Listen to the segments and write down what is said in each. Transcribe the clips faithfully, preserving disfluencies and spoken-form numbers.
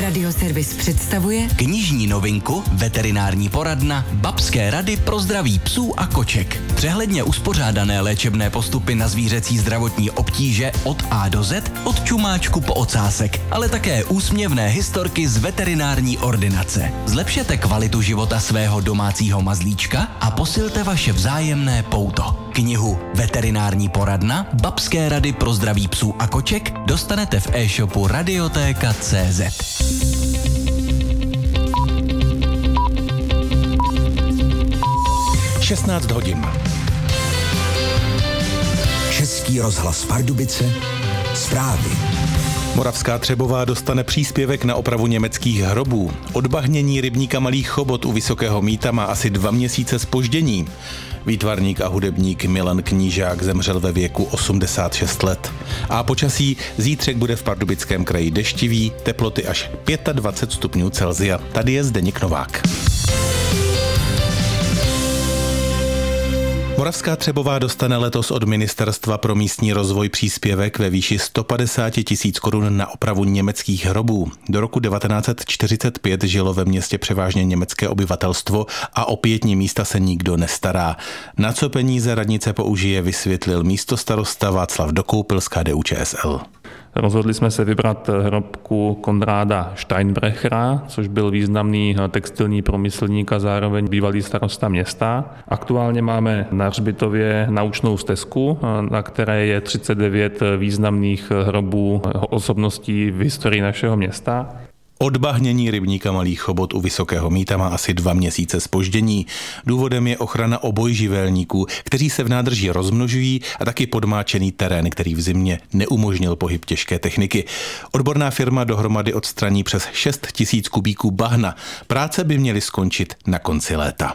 Radioservis představuje knižní novinku Veterinární poradna Babské rady pro zdraví psů a koček. Přehledně uspořádané léčebné postupy na zvířecí zdravotní obtíže od A do Z, od čumáčku po ocásek, ale také úsměvné historky z veterinární ordinace. Zlepšete kvalitu života svého domácího mazlíčka a posilte vaše vzájemné pouto. Knihu Veterinární poradna Babské rady pro zdraví psů a koček dostanete v e-shopu radiotéka tečka cé zet. šestnáct hodin. Český rozhlas Pardubice. Zprávy. Moravská Třebová dostane příspěvek na opravu německých hrobů. Odbahnění rybníka Malý Chobot u Vysokého Mýta má asi dva měsíce zpoždění. Výtvarník a hudebník Milan Knížák zemřel ve věku osmdesát šest let. A počasí: zítřek bude v Pardubickém kraji deštivý, teploty až dvacet pět stupňů Celsia. Tady je Zdeněk Novák. Moravská Třebová dostane letos od Ministerstva pro místní rozvoj příspěvek ve výši sto padesát tisíc korun na opravu německých hrobů. Do roku devatenáct set čtyřicet pět žilo ve městě převážně německé obyvatelstvo a o pietní místa se nikdo nestará. Na co peníze radnice použije, vysvětlil místostarosta Václav Dokoupil z K D U Č S L. Rozhodli jsme se vybrat hrobku Konráda Steinbrechera, což byl významný textilní průmyslník a zároveň bývalý starosta města. Aktuálně máme na hřbitově naučnou stezku, na které je třicet devět významných hrobů osobností v historii našeho města. Odbahnění rybníka Malý Chobot u Vysokého Mýta má asi dva měsíce zpoždění. Důvodem je ochrana obojživelníků, kteří se v nádrži rozmnožují, a taky podmáčený terén, který v zimě neumožnil pohyb těžké techniky. Odborná firma dohromady odstraní přes šest tisíc kubíků bahna. Práce by měly skončit na konci léta.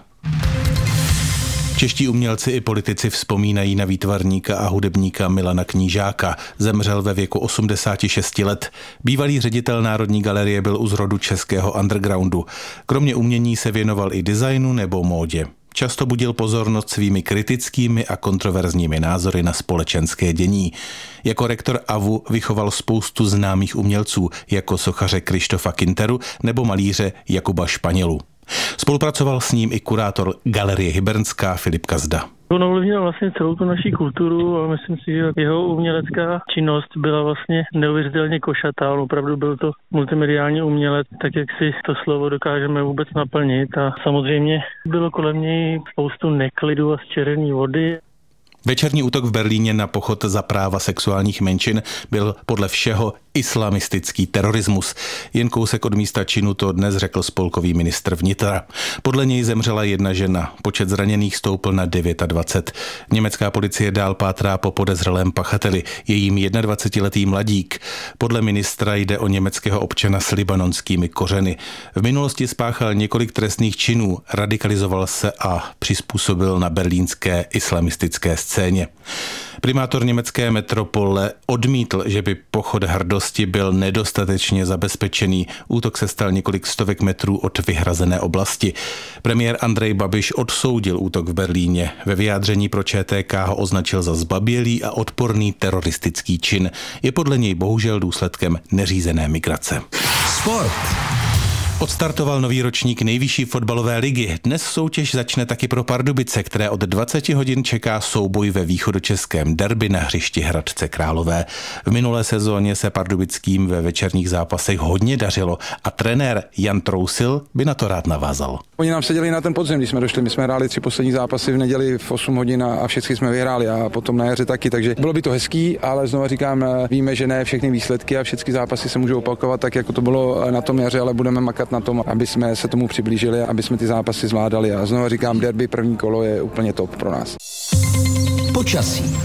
Čeští umělci i politici vzpomínají na výtvarníka a hudebníka Milana Knížáka. Zemřel ve věku osmdesát šest let. Bývalý ředitel Národní galerie byl u zrodu českého undergroundu. Kromě umění se věnoval i designu nebo módě. Často budil pozornost svými kritickými a kontroverzními názory na společenské dění. Jako rektor A V U vychoval spoustu známých umělců, jako sochaře Krištofa Kinteru nebo malíře Jakuba Španělu. Spolupracoval s ním i kurátor Galerie Hybernská Filip Kazda. On ovlivnil vlastně celou tu naší kulturu a myslím si, že jeho umělecká činnost byla vlastně neuvěřitelně košatá. On opravdu byl to multimediální umělec, tak jak si to slovo dokážeme vůbec naplnit, a samozřejmě bylo kolem něj spoustu neklidu a zčervené vody. Večerní útok v Berlíně na pochod za práva sexuálních menšin byl podle všeho islamistický terorismus. Jen kousek od místa činu to dnes řekl spolkový ministr vnitra. Podle něj zemřela jedna žena. Počet zraněných stoupl na dvacet devět. Německá policie dál pátrá po podezřelém pachateli, je jím jednadvacetiletý mladík. Podle ministra jde o německého občana s libanonskými kořeny. V minulosti spáchal několik trestných činů, radikalizoval se a přizpůsobil na berlínské islamistické scéně. Primátor německé metropole odmítl, že by pochod hrdosti byl nedostatečně zabezpečený. Útok se stal několik stovek metrů od vyhrazené oblasti. Premiér Andrej Babiš odsoudil útok v Berlíně. Ve vyjádření pro Č T K ho označil za zbabělý a odporný teroristický čin. Je podle něj bohužel důsledkem neřízené migrace. Sport. Odstartoval nový ročník nejvyšší fotbalové ligy. Dnes soutěž začne taky pro Pardubice, které od dvacet hodin čeká souboj ve východočeském derby na hřišti Hradce Králové. V minulé sezóně se pardubickým ve večerních zápasech hodně dařilo a trenér Jan Trousil by na to rád navázal. Oni nám seděli na ten podzim, když jsme došli. My jsme hráli tři poslední zápasy v neděli v osm hodin a všechny jsme vyhráli a potom na jaře taky, takže bylo by to hezký, ale znovu říkám, víme, že ne všechny výsledky a všechny zápasy se můžou opakovat tak, jako to bylo na tom jaře, ale budeme makat na tom, aby jsme se tomu přiblížili, aby jsme ty zápasy zvládali. A znovu říkám, derby první kolo je úplně top pro nás. Počasí.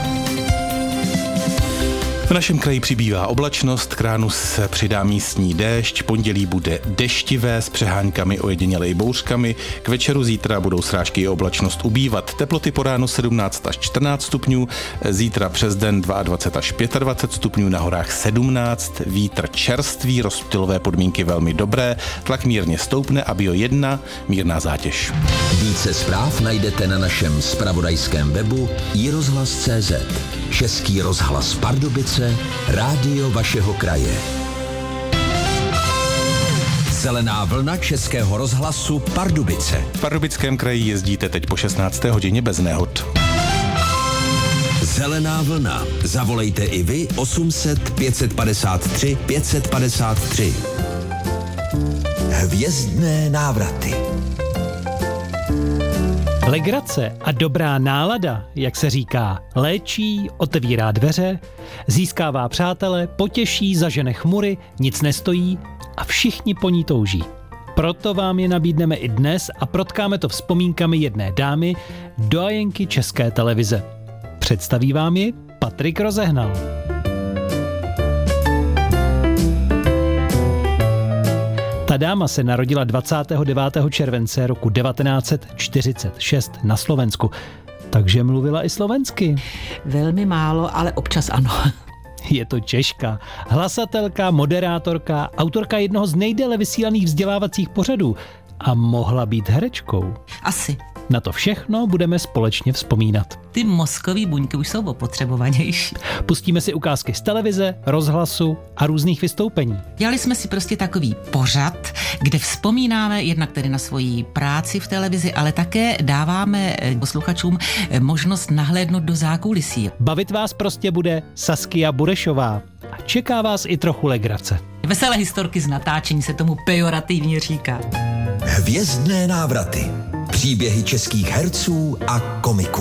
V našem kraji přibývá oblačnost, k ránu se přidá místní déšť, pondělí bude deštivé s přeháňkami ojediněle i bouřkami, k večeru zítra budou srážky i oblačnost ubývat, teploty po ránu sedmnáct až čtrnáct stupňů, zítra přes den dvacet dva až dvacet pět stupňů, na horách sedmnáct, vítr čerstvý, rozptylové podmínky velmi dobré, tlak mírně stoupne a bio jedna, mírná zátěž. Více zpráv najdete na našem zpravodajském webu i rozhlas tečka cé zet. Český rozhlas Pardubice, rádio vašeho kraje. Zelená vlna Českého rozhlasu Pardubice. V Pardubickém kraji jezdíte teď po šestnácté hodině bez nehod. Zelená vlna. Zavolejte i vy osm set pět padesát tři pět padesát tři. Hvězdné návraty. Legrace a dobrá nálada, jak se říká, léčí, otevírá dveře, získává přátele, potěší, zažene chmury, nic nestojí a všichni po ní touží. Proto vám je nabídneme i dnes a protkáme to vzpomínkami jedné dámy, doajenky České televize. Představí vám ji Patrik Rozehnal. Ta dáma se narodila dvacátého devátého července roku devatenáct set čtyřicet šest na Slovensku, takže mluvila i slovensky. Velmi málo, ale občas ano. Je to Češka, hlasatelka, moderátorka, autorka jednoho z nejdéle vysílaných vzdělávacích pořadů a mohla být herečkou. Asi. Na to všechno budeme společně vzpomínat. Ty mozkový buňky už jsou opotřebovanější. Pustíme si ukázky z televize, rozhlasu a různých vystoupení. Dělali jsme si prostě takový pořad, kde vzpomínáme jednak tedy na svoji práci v televizi, ale také dáváme posluchačům možnost nahlédnout do zákulisí. Bavit vás prostě bude Saskia Burešová a čeká vás i trochu legrace. Veselé historky z natáčení se tomu pejorativně říká. Hvězdné návraty. Příběhy českých herců a komiků.